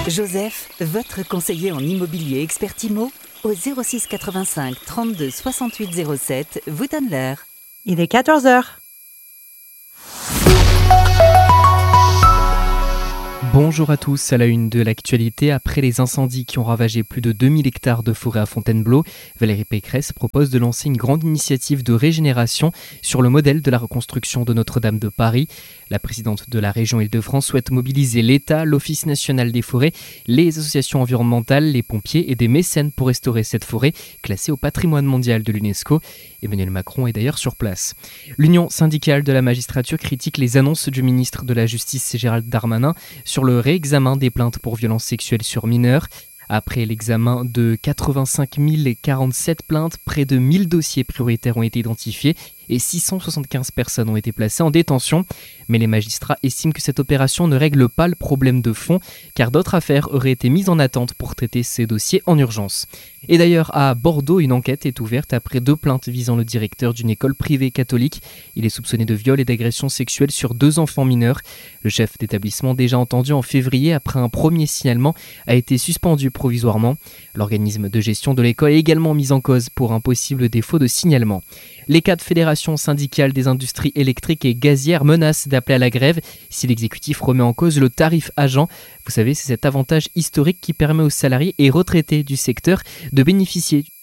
Joseph, votre conseiller en immobilier expert IMO, au 06 85 32 68 07, vous donne l'heure. Il est 14h. Bonjour à tous, à la une de l'actualité, après les incendies qui ont ravagé plus de 2000 hectares de forêt à Fontainebleau, Valérie Pécresse propose de lancer une grande initiative de régénération sur le modèle de la reconstruction de Notre-Dame de Paris. La présidente de la région Île-de-France souhaite mobiliser l'État, l'Office national des forêts, les associations environnementales, les pompiers et des mécènes pour restaurer cette forêt classée au patrimoine mondial de l'UNESCO. Emmanuel Macron est d'ailleurs sur place. L'Union syndicale de la magistrature critique les annonces du ministre de la Justice Gérald Darmanin sur le réexamen des plaintes pour violences sexuelles sur mineurs. Après l'examen de 85 047 plaintes, près de 1000 dossiers prioritaires ont été identifiés et 675 personnes ont été placées en détention. Mais les magistrats estiment que cette opération ne règle pas le problème de fond, car d'autres affaires auraient été mises en attente pour traiter ces dossiers en urgence. Et d'ailleurs, à Bordeaux, une enquête est ouverte après 2 plaintes visant le directeur d'une école privée catholique. Il est soupçonné de viol et d'agression sexuelle sur 2 enfants mineurs. Le chef d'établissement, déjà entendu en février après un premier signalement, a été suspendu provisoirement. L'organisme de gestion de l'école est également mis en cause pour un possible défaut de signalement. Les 4 fédérations syndicales des industries électriques et gazières menacent d'appeler à la grève si l'exécutif remet en cause le tarif agent. Vous savez, c'est cet avantage historique qui permet aux salariés et retraités du secteur de bénéficier